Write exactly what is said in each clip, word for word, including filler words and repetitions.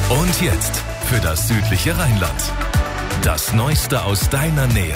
Und jetzt für das südliche Rheinland. Das Neueste aus deiner Nähe.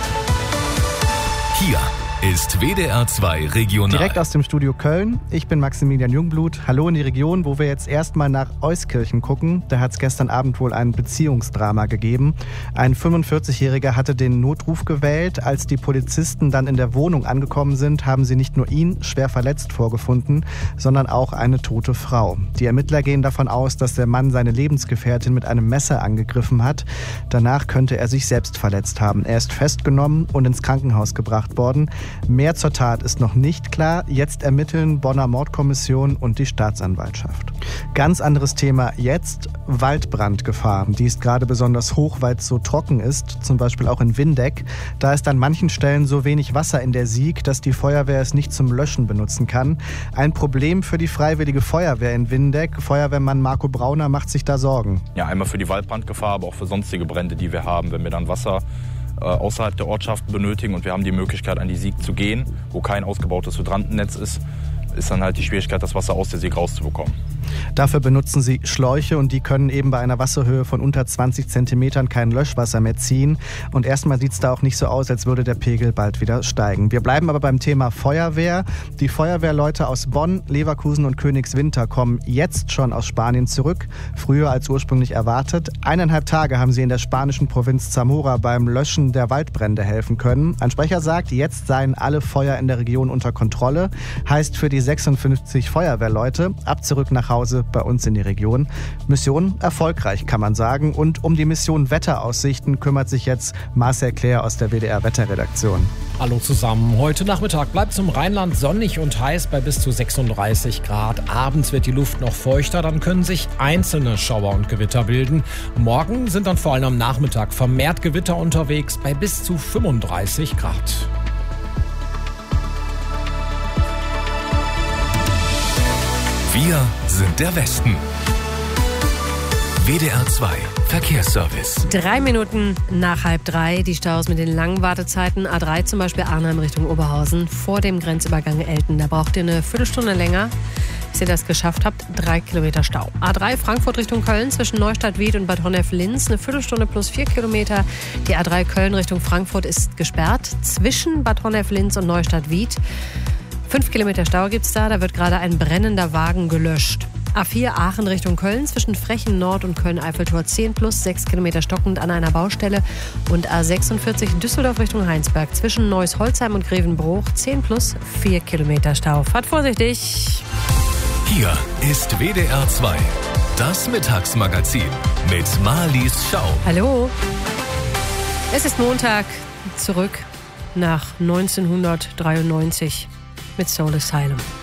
Hier ist W D R zwei Regional. Direkt aus dem Studio Köln. Ich bin Maximilian Jungblut. Hallo in die Region, wo wir jetzt erstmal nach Euskirchen gucken. Da hat es gestern Abend wohl ein Beziehungsdrama gegeben. Ein fünfundvierzigjähriger hatte den Notruf gewählt. Als die Polizisten dann in der Wohnung angekommen sind, haben sie nicht nur ihn schwer verletzt vorgefunden, sondern auch eine tote Frau. Die Ermittler gehen davon aus, dass der Mann seine Lebensgefährtin mit einem Messer angegriffen hat. Danach könnte er sich selbst verletzt haben. Er ist festgenommen und ins Krankenhaus gebracht worden. Mehr zur Tat ist noch nicht klar. Jetzt ermitteln Bonner Mordkommission und die Staatsanwaltschaft. Ganz anderes Thema jetzt: Waldbrandgefahr. Die ist gerade besonders hoch, weil es so trocken ist, zum Beispiel auch in Windeck. Da ist an manchen Stellen so wenig Wasser in der Sieg, dass die Feuerwehr es nicht zum Löschen benutzen kann. Ein Problem für die Freiwillige Feuerwehr in Windeck. Feuerwehrmann Marco Brauner macht sich da Sorgen. Ja, einmal für die Waldbrandgefahr, aber auch für sonstige Brände, die wir haben, wenn wir dann Wasser außerhalb der Ortschaften benötigen und wir haben die Möglichkeit, an die Sieg zu gehen, wo kein ausgebautes Hydrantennetz ist, ist dann halt die Schwierigkeit, das Wasser aus der Sieg rauszubekommen. Dafür benutzen sie Schläuche und die können eben bei einer Wasserhöhe von unter zwanzig Zentimetern kein Löschwasser mehr ziehen. Und erstmal sieht es da auch nicht so aus, als würde der Pegel bald wieder steigen. Wir bleiben aber beim Thema Feuerwehr. Die Feuerwehrleute aus Bonn, Leverkusen und Königswinter kommen jetzt schon aus Spanien zurück, früher als ursprünglich erwartet. Eineinhalb Tage haben sie in der spanischen Provinz Zamora beim Löschen der Waldbrände helfen können. Ein Sprecher sagt, jetzt seien alle Feuer in der Region unter Kontrolle. Heißt für die sechsundfünfzig Feuerwehrleute, ab zurück nach Hause bei uns in die Region. Mission erfolgreich, kann man sagen. Und um die Mission Wetteraussichten kümmert sich jetzt Marcel Claire aus der W D R Wetterredaktion. Hallo zusammen. Heute Nachmittag bleibt es im Rheinland sonnig und heiß bei bis zu sechsunddreißig Grad. Abends wird die Luft noch feuchter, dann können sich einzelne Schauer und Gewitter bilden. Morgen sind dann vor allem am Nachmittag vermehrt Gewitter unterwegs bei bis zu fünfunddreißig Grad. Wir sind der Westen. W D R zwei Verkehrsservice. Drei Minuten nach halb drei. Die Staus mit den langen Wartezeiten. A drei zum Beispiel Arnhem Richtung Oberhausen vor dem Grenzübergang Elten. Da braucht ihr eine Viertelstunde länger, bis ihr das geschafft habt. Drei Kilometer Stau. A drei Frankfurt Richtung Köln zwischen Neustadt-Wied und Bad Honnef-Linz. Eine Viertelstunde plus vier Kilometer. Die A drei Köln Richtung Frankfurt ist gesperrt. Zwischen Bad Honnef-Linz und Neustadt-Wied. Fünf Kilometer Stau gibt's da, da wird gerade ein brennender Wagen gelöscht. A vier Aachen Richtung Köln zwischen Frechen Nord und Köln-Eiffeltor zehn plus sechs Kilometer stockend an einer Baustelle. Und A sechsundvierzig Düsseldorf Richtung Heinsberg zwischen Neuss-Holzheim und Grevenbruch zehn plus vier Kilometer Stau. Fahrt vorsichtig! Hier ist W D R zwei, das Mittagsmagazin mit Marlies Schau. Hallo! Es ist Montag, zurück nach neunzehnhundertdreiundneunzig. Mit Soul Asylum.